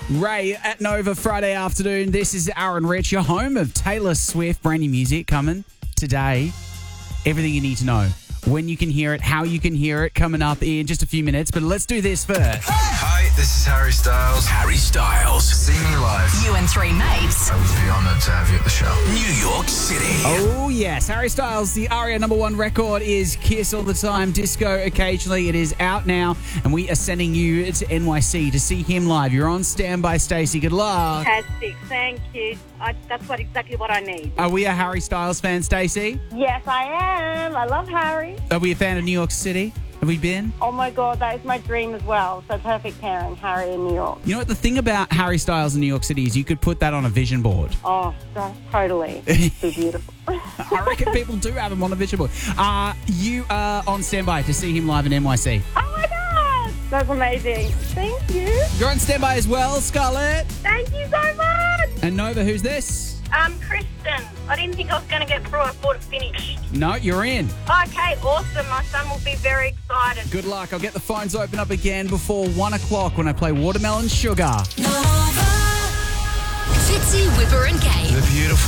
Ray at Nova Friday afternoon. This is Aaron Rich, your home of Taylor Swift. Brand new music coming today. Everything you need to know. When you can hear it, how you can hear it, coming up in just a few minutes. But let's do this first. Hi, this is Harry Styles. Harry Styles. See me live. You and three mates. I would be honoured to have you at the show. New York City. Oh, yes. Harry Styles, the ARIA #1 record is Kiss All the Time, Disco Occasionally. It is out now, and we are sending you to NYC to see him live. You're on standby, Stacey. Good luck. Fantastic, thank you. That's exactly what I need. Are we a Harry Styles fan, Stacey? Yes, I am. I love Harry. Are we a fan of New York City? Have we been? Oh my God, that is my dream as well. So perfect pairing, Harry in New York. You know what? The thing about Harry Styles in New York City is you could put that on a vision board. Oh, totally. It's so beautiful. I reckon people do have him on a vision board. You are on standby to see him live in NYC. Oh my God, that's amazing. Thank you. You're on standby as well, Scarlett. Thank you so much. And Nova, who's this? Kristen. I didn't think I was going to get through. I thought it finished. No, you're in. Okay, awesome. My son will be very excited. Good luck. I'll get the phones open up again before 1 o'clock when I play Watermelon Sugar. Fitzy, Whipper and Kate. The beautiful